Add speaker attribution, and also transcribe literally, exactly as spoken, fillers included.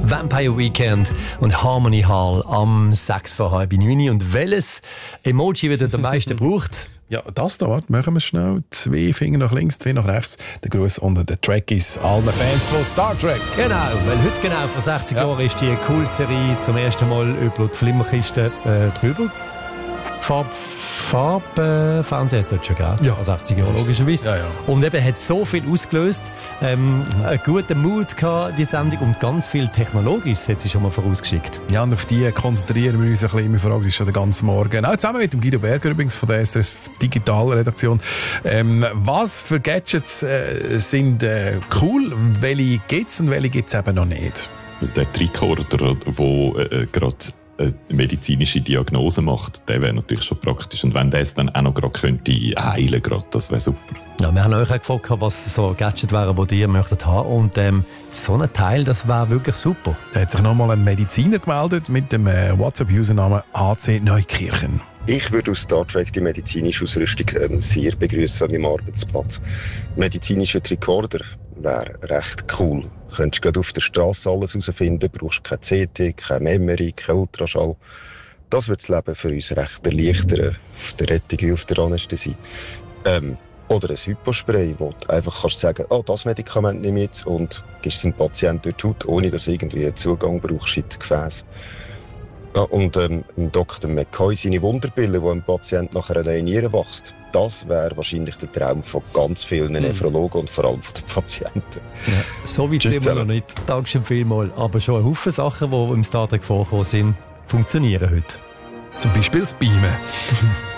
Speaker 1: Vampire Weekend und Harmony Hall am sechs vor halb neun. Und welches Emoji wird am meisten gebraucht?
Speaker 2: Ja, das da, warte, machen wir schnell. Zwei Finger nach links, zwei nach rechts. Der Gruß unter den Trekkies, allen Fans von Star Trek.
Speaker 1: Genau, weil heute genau vor sechzig ja. Jahren ist die Kultserie zum ersten Mal über die Flimmerkiste äh, drüber. Farb, Farb äh, Fernsehen ist dort schon, gell?
Speaker 2: Ja.
Speaker 1: sechzig Jahre, logischerweise.
Speaker 2: Ja, ja.
Speaker 1: Und eben hat so viel ausgelöst, ähm, mhm. einen guten Mut gehabt, die Sendung, und ganz viel Technologisches hat sie schon mal vorausgeschickt.
Speaker 2: Ja, und auf die konzentrieren wir uns ein bisschen. Immer fragt ist schon den ganzen Morgen. Auch zusammen mit dem Guido Berger übrigens von der S R S Digitalredaktion. Ähm, was für Gadgets äh, sind äh, cool? Welche gibt es und welche gibt es eben noch nicht?
Speaker 3: Also der Tricorder, der äh, gerade eine medizinische Diagnose macht, der wäre natürlich schon praktisch. Und wenn der es dann auch noch gerade könnte heilen könnte, das wäre super.
Speaker 1: Ja, wir haben euch auch gefragt, was so Gadgets wären, die ihr möchtet haben. Und ähm, so ein Teil, das wäre wirklich super.
Speaker 2: Da hat sich nochmal ein Mediziner gemeldet mit dem äh, WhatsApp-Usernamen A C Neukirchen.
Speaker 4: Ich würde aus Star Trek die medizinische Ausrüstung ähm, sehr begrüßen an meinem Arbeitsplatz. Medizinischer Tricorder wäre recht cool. Du könntest gerade auf der Straße alles herausfinden, brauchst kein C T, kein Memory, kein Ultraschall. Das würde das Leben für uns recht erleichtern, auf der Rettung wie auf der Anästhesie. Ähm, oder ein Hypospray, wo du einfach kannst sagen, oh, das Medikament nehme ich jetzt, und gibst es dem Patienten durch die Haut, ohne dass du irgendwie einen Zugang brauchst in die Gefäße. Ja, und ähm, Doktor McCoy, seine Wunderpille, wo ein Patient nachher eine neue Niere wächst, das wäre wahrscheinlich der Traum von ganz vielen mhm. Nephrologen und vor allem von den Patienten.
Speaker 1: Ja, so weit sind wir noch nicht. Dankeschön vielmals. Aber schon ein Haufen Sachen, die im Star Trek vorkommen sind, funktionieren heute.
Speaker 2: Zum Beispiel das Beamen.